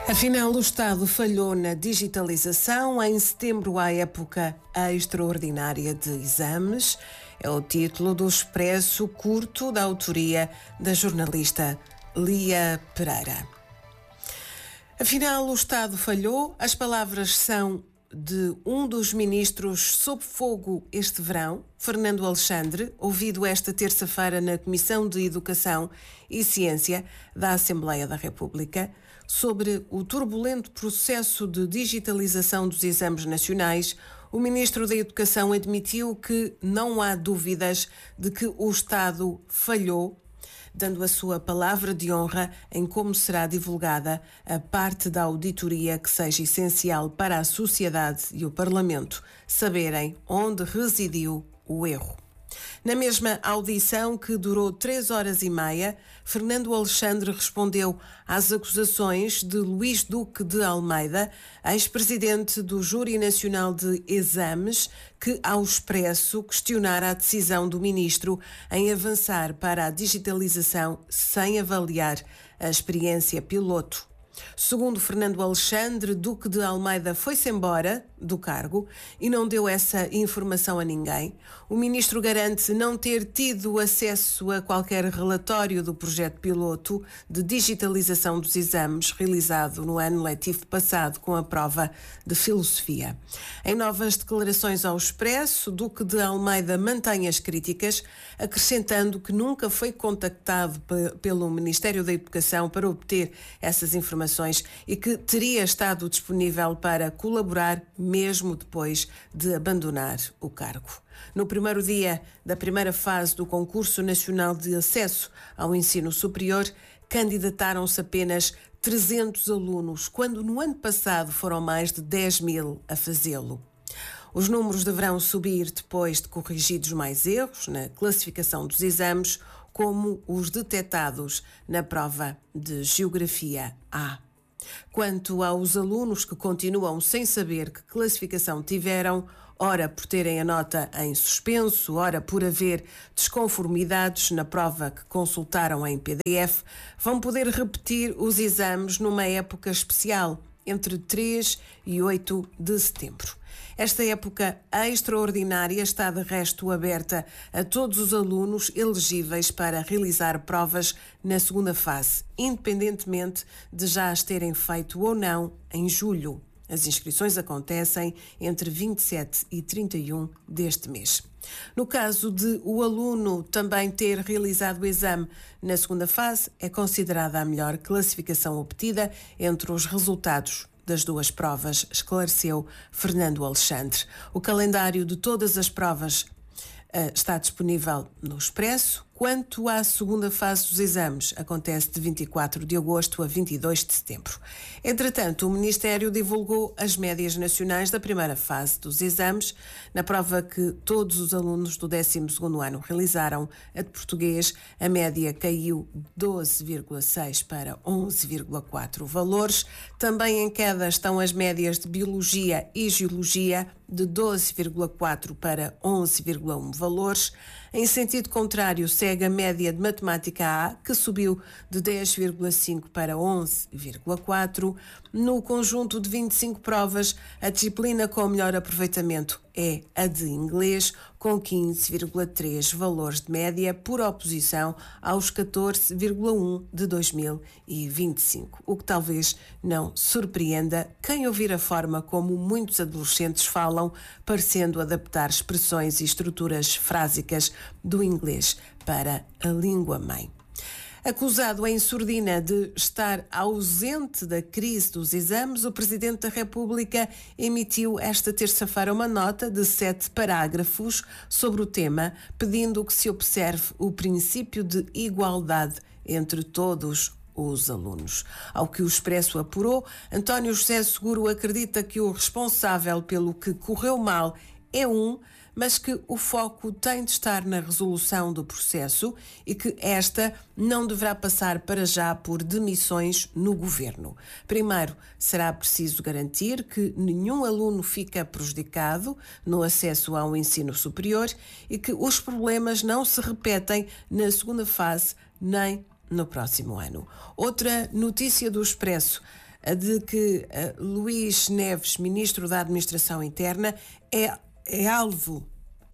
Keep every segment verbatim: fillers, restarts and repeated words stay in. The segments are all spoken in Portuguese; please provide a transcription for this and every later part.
Afinal, o Estado falhou na digitalização. Em setembro, à época extraordinária de exames. É o título do expresso curto da autoria da jornalista Lia Pereira. Afinal, o Estado falhou. As palavras são de um dos ministros sob fogo este verão, Fernando Alexandre, ouvido esta terça-feira na Comissão de Educação e Ciência da Assembleia da República, sobre o turbulento processo de digitalização dos exames nacionais. O ministro da Educação admitiu que não há dúvidas de que o Estado falhou, dando a sua palavra de honra em como será divulgada a parte da auditoria que seja essencial para a sociedade e o Parlamento saberem onde residiu o erro. Na mesma audição, que durou três horas e meia, Fernando Alexandre respondeu às acusações de Luís Duque de Almeida, ex-presidente do Júri Nacional de Exames, que, ao expresso, questionara a decisão do ministro em avançar para a digitalização sem avaliar a experiência piloto. Segundo Fernando Alexandre, Duque de Almeida foi-se embora do cargo e não deu essa informação a ninguém. O ministro garante não ter tido acesso a qualquer relatório do projeto piloto de digitalização dos exames realizado no ano letivo passado com a prova de filosofia. Em novas declarações ao Expresso, Duque de Almeida mantém as críticas, acrescentando que nunca foi contactado pe- pelo Ministério da Educação para obter essas informações e que teria estado disponível para colaborar mesmo depois de abandonar o cargo. No primeiro dia da primeira fase do Concurso Nacional de Acesso ao Ensino Superior, candidataram-se apenas trezentos alunos, quando no ano passado foram mais de dez mil a fazê-lo. Os números deverão subir depois de corrigidos mais erros na classificação dos exames, como os detectados na prova de Geografia A. Quanto aos alunos que continuam sem saber que classificação tiveram, ora por terem a nota em suspenso, ora por haver desconformidades na prova que consultaram em P D F, vão poder repetir os exames numa época especial, entre três e oito de setembro. Esta época extraordinária está de resto aberta a todos os alunos elegíveis para realizar provas na segunda fase, independentemente de já as terem feito ou não em julho. As inscrições acontecem entre vinte e sete e trinta e um deste mês. No caso de o aluno também ter realizado o exame na segunda fase, é considerada a melhor classificação obtida entre os resultados das duas provas, esclareceu Fernando Alexandre. O calendário de todas as provas uh, está disponível no Expresso. Quanto à segunda fase dos exames, acontece de vinte e quatro de agosto a vinte e dois de setembro. Entretanto, o Ministério divulgou as médias nacionais da primeira fase dos exames. Na prova que todos os alunos do décimo segundo ano realizaram, a de português, a média caiu de doze vírgula seis para onze vírgula quatro valores. Também em queda estão as médias de biologia e geologia, de doze vírgula quatro para onze vírgula um valores. Em sentido contrário, segue a média de matemática A, que subiu de dez vírgula cinco para onze vírgula quatro. No conjunto de vinte e cinco provas, a disciplina com melhor aproveitamento é a de inglês, com quinze vírgula três valores de média, por oposição aos catorze vírgula um de dois mil e vinte e cinco, o que talvez não surpreenda quem ouvir a forma como muitos adolescentes falam, parecendo adaptar expressões e estruturas frásicas do inglês para a língua-mãe. Acusado em surdina de estar ausente da crise dos exames, o Presidente da República emitiu esta terça-feira uma nota de sete parágrafos sobre o tema, pedindo que se observe o princípio de igualdade entre todos os alunos. Ao que o Expresso apurou, António José Seguro acredita que o responsável pelo que correu mal é um, mas que o foco tem de estar na resolução do processo e que esta não deverá passar para já por demissões no governo. Primeiro, será preciso garantir que nenhum aluno fica prejudicado no acesso ao ensino superior e que os problemas não se repetem na segunda fase nem no próximo ano. Outra notícia do Expresso. a de que uh, Luís Neves, ministro da Administração Interna, é, é alvo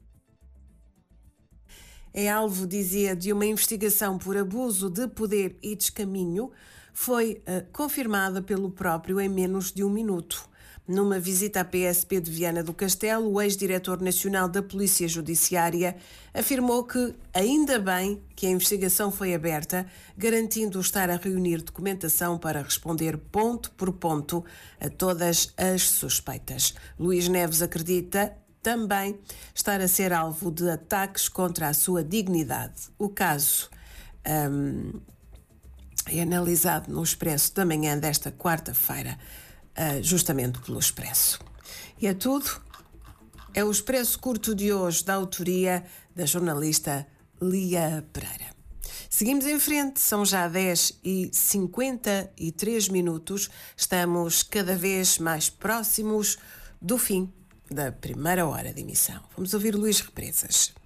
É alvo, dizia, de uma investigação por abuso de poder e descaminho, foi uh, confirmada pelo próprio em menos de um minuto. Numa visita à P S P de Viana do Castelo, o ex-diretor nacional da Polícia Judiciária afirmou que ainda bem que a investigação foi aberta, garantindo estar a reunir documentação para responder ponto por ponto a todas as suspeitas. Luís Neves acredita também estar a ser alvo de ataques contra a sua dignidade. O caso um, é analisado no Expresso da manhã desta quarta-feira, uh, justamente pelo Expresso. E é tudo. É o Expresso curto de hoje, da autoria da jornalista Lia Pereira. Seguimos em frente, são já dez e cinquenta e três minutos, estamos cada vez mais próximos do fim da primeira hora de emissão. Vamos ouvir Luís Represas.